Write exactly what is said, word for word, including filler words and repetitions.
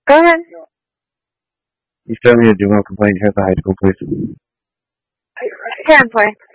Go ahead. You still need to do one complaint. You have the high school, please. ten play.